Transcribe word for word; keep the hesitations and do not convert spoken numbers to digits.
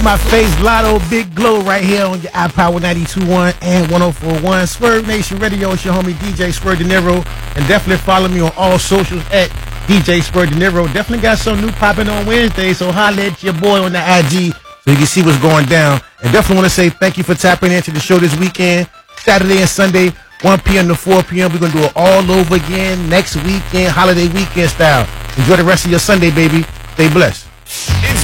My face, Lotto, Big Glow right here on your iPower ninety-two point one and one oh four point one. Swerve Nation Radio, it's your homie D J Swerve De Niro. And definitely follow me on all socials at D J Swerve De Niro. Definitely got some new popping on Wednesday, so holla at your boy on the I G so you can see what's going down. And definitely want to say thank you for tapping into the show this weekend. Saturday and Sunday, one p.m. to four p.m. We're going to do it all over again next weekend, holiday weekend style. Enjoy the rest of your Sunday, baby. Stay blessed.